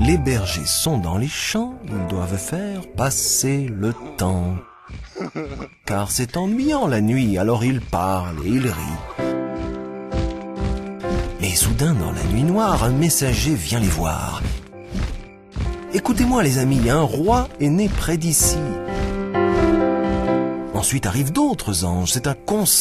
Les bergers sont dans les champs, ils doivent faire passer le temps. Car c'est ennuyant la nuit, alors ils parlent et ils rient. Mais soudain, dans la nuit noire, un messager vient les voir. Écoutez-moi les amis, un roi est né près d'ici. Ensuite arrivent d'autres anges, c'est un conseil.